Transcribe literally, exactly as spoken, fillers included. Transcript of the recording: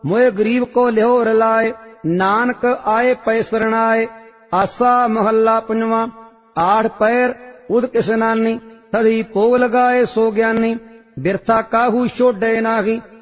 मोए गरीब को लिहो रलाए, नानक आए पै सरणाए। आसा महला पंजवा। आठ पैर उद किस नानी, तभी भोग लगाए सो ज्ञानी। बिरथा काहू छोड़े नाही,